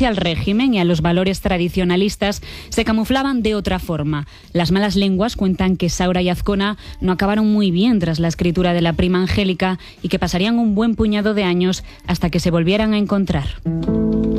resistencia al régimen y a los valores tradicionalistas se camuflaban de otra forma. Las malas lenguas cuentan que Saura y Azcona no acabaron muy bien tras la escritura de la prima Angélica y que pasarían un buen puñado de años hasta que se volvieran a encontrar.